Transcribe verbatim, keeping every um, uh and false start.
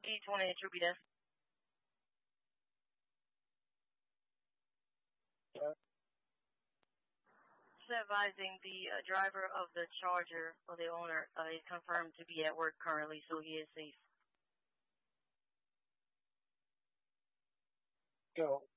eight twenty Trooby Desk. Just advising the uh, driver of the Charger, or the owner, uh, is confirmed to be at work currently, so he is safe. Go.